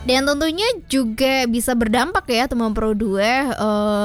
Dan tentunya juga bisa berdampak ya teman Pro 2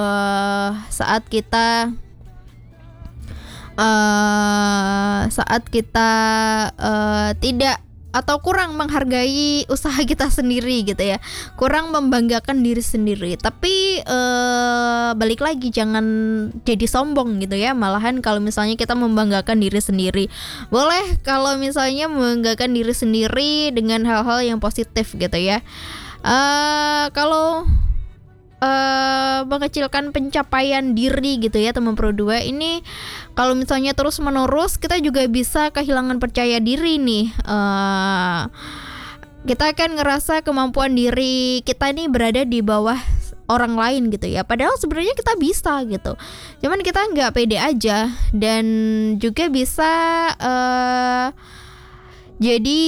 saat kita tidak atau kurang menghargai usaha kita sendiri gitu ya, kurang membanggakan diri sendiri. Tapi balik lagi, jangan jadi sombong gitu ya. Malahan kalau misalnya kita membanggakan diri sendiri, boleh kalau misalnya membanggakan diri sendiri dengan hal-hal yang positif gitu ya. Kalau mengecilkan pencapaian diri gitu ya teman Pro 2 ini, kalau misalnya terus menerus kita juga bisa kehilangan percaya diri nih. Kita akan ngerasa kemampuan diri kita ini berada di bawah orang lain gitu ya, padahal sebenarnya kita bisa gitu, cuman kita nggak pede aja. Dan juga bisa jadi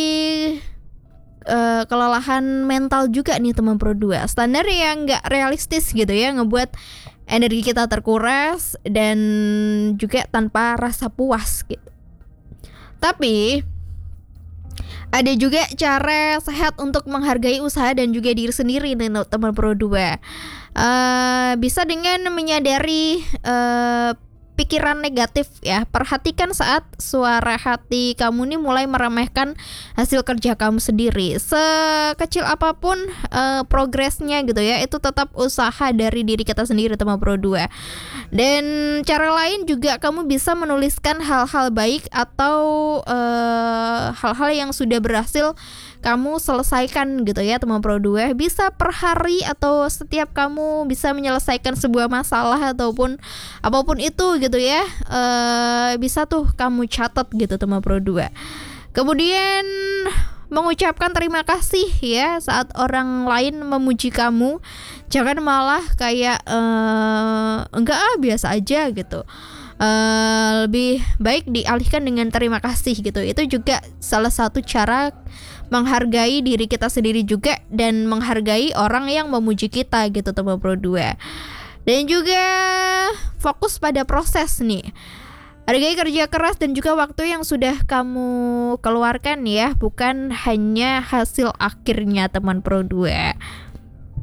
kelelahan mental juga nih teman Pro 2. Standar yang nggak realistis gitu ya, ngebuat energi kita terkuras dan juga tanpa rasa puas gitu. Tapi ada juga cara sehat untuk menghargai usaha dan juga diri sendiri nih teman Pro 2. Bisa dengan menyadari pikiran negatif ya. Perhatikan saat suara hati kamu nih mulai meremehkan hasil kerja kamu sendiri. Sekecil apapun progresnya gitu ya, itu tetap usaha dari diri kita sendiri teman Pro 2. Dan cara lain juga, kamu bisa menuliskan hal-hal baik atau hal-hal yang sudah berhasil kamu selesaikan gitu ya teman Pro 2. Bisa per hari atau setiap kamu bisa menyelesaikan sebuah masalah ataupun apapun itu gitu ya, bisa tuh kamu catat gitu teman Pro 2. Kemudian mengucapkan terima kasih ya saat orang lain memuji kamu. Jangan malah kayak enggak biasa aja gitu. Lebih baik dialihkan dengan terima kasih gitu. Itu juga salah satu cara menghargai diri kita sendiri juga, dan menghargai orang yang memuji kita gitu teman Pro 2. Dan juga fokus pada proses nih. Hargai kerja keras dan juga waktu yang sudah kamu keluarkan ya, bukan hanya hasil akhirnya teman Pro 2.